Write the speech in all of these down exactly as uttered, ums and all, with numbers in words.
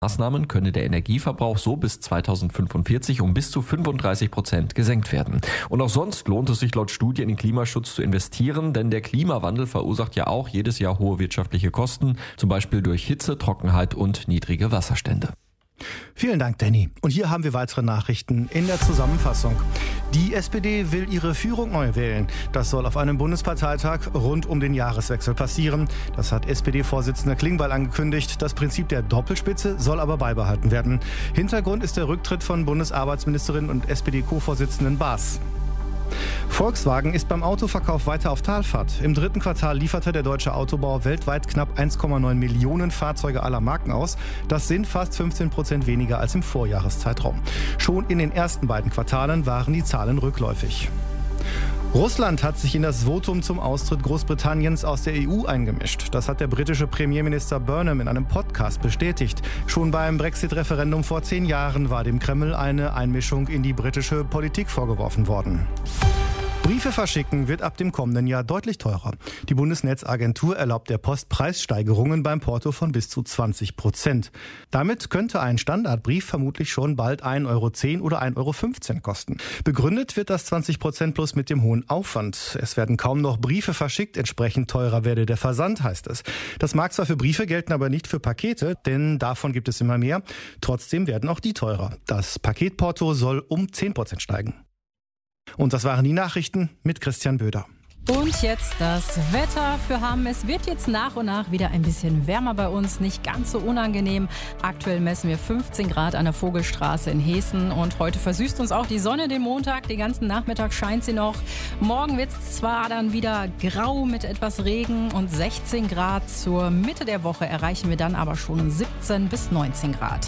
Maßnahmen könne der Energieverbrauch so bis zweitausendfünfundvierzig um bis zu fünfunddreißig Prozent gesenkt werden. Und auch sonst lohnt es sich laut Studie in den Klimaschutz zu investieren, denn der Klimawandel verursacht ja auch jedes Jahr hohe wirtschaftliche Kosten, zum Beispiel durch Hitze, Trockenheit und niedrige Wasserstände. Vielen Dank, Danny. Und hier haben wir weitere Nachrichten in der Zusammenfassung. Die S P D will ihre Führung neu wählen. Das soll auf einem Bundesparteitag rund um den Jahreswechsel passieren. Das hat S P D-Vorsitzender Klingbeil angekündigt. Das Prinzip der Doppelspitze soll aber beibehalten werden. Hintergrund ist der Rücktritt von Bundesarbeitsministerin und S P D-Co-Vorsitzenden Baas. Volkswagen ist beim Autoverkauf weiter auf Talfahrt. Im dritten Quartal lieferte der deutsche Autobau weltweit knapp eins Komma neun Millionen Fahrzeuge aller Marken aus. Das sind fast fünfzehn Prozent weniger als im Vorjahreszeitraum. Schon in den ersten beiden Quartalen waren die Zahlen rückläufig. Russland hat sich in das Votum zum Austritt Großbritanniens aus der E U eingemischt. Das hat der britische Premierminister Burnham in einem Podcast bestätigt. Schon beim Brexit-Referendum vor zehn Jahren war dem Kreml eine Einmischung in die britische Politik vorgeworfen worden. Briefe verschicken wird ab dem kommenden Jahr deutlich teurer. Die Bundesnetzagentur erlaubt der Post Preissteigerungen beim Porto von bis zu zwanzig Prozent. Damit könnte ein Standardbrief vermutlich schon bald ein Euro zehn oder ein Euro fünfzehn kosten. Begründet wird das zwanzig Prozent plus mit dem hohen Aufwand. Es werden kaum noch Briefe verschickt, entsprechend teurer werde der Versand, heißt es. Das mag zwar für Briefe gelten, aber nicht für Pakete, denn davon gibt es immer mehr. Trotzdem werden auch die teurer. Das Paketporto soll um zehn Prozent steigen. Und das waren die Nachrichten mit Christian Böder. Und jetzt das Wetter für Hamm. Es wird jetzt nach und nach wieder ein bisschen wärmer bei uns, nicht ganz so unangenehm. Aktuell messen wir fünfzehn Grad an der Vogelstraße in Hessen und heute versüßt uns auch die Sonne den Montag. Den ganzen Nachmittag scheint sie noch. Morgen wird es zwar dann wieder grau mit etwas Regen und sechzehn Grad. Zur Mitte der Woche erreichen wir dann aber schon siebzehn bis neunzehn Grad.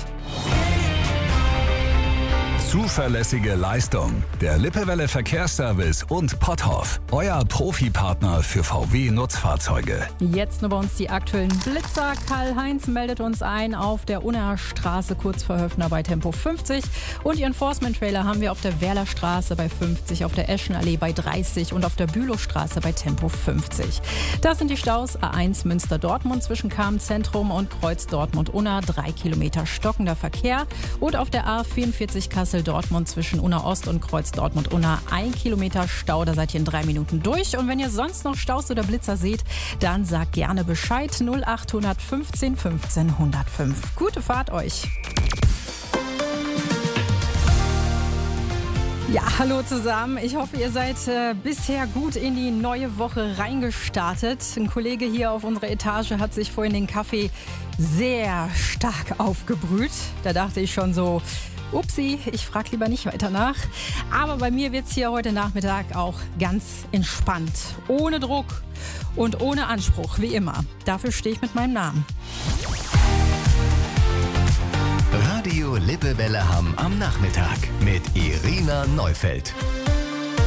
Zuverlässige Leistung. Der Lippewelle Verkehrsservice und Potthoff. Euer Profipartner für V W-Nutzfahrzeuge. Jetzt nur bei uns die aktuellen Blitzer. Karl-Heinz meldet uns ein auf der Unnaer Straße kurz vor Höfner bei Tempo fünfzig. Und die Enforcement-Trailer haben wir auf der Werler Straße bei fünfzig, auf der Eschenallee bei dreißig und auf der Bülowstraße bei Tempo fünfzig. Das sind die Staus A eins Münster-Dortmund zwischen Cham-Zentrum und Kreuz Dortmund-Unna. Drei Kilometer stockender Verkehr. Und auf der A vierundvierzig Kassel Dortmund zwischen Unna Ost und Kreuz Dortmund-Unna. Ein Kilometer Stau, da seid ihr in drei Minuten durch. Und wenn ihr sonst noch Staus oder Blitzer seht, dann sagt gerne Bescheid. null acht fünfzehn fünfzehn hundertfünf. Gute Fahrt euch. Ja, hallo zusammen. Ich hoffe, ihr seid äh, bisher gut in die neue Woche reingestartet. Ein Kollege hier auf unserer Etage hat sich vorhin den Kaffee sehr stark aufgebrüht. Da dachte ich schon so, upsi, ich frage lieber nicht weiter nach. Aber bei mir wird es hier heute Nachmittag auch ganz entspannt. Ohne Druck und ohne Anspruch, wie immer. Dafür stehe ich mit meinem Namen. Radio Lippewelle Hamm am Nachmittag mit Irina Neufeld.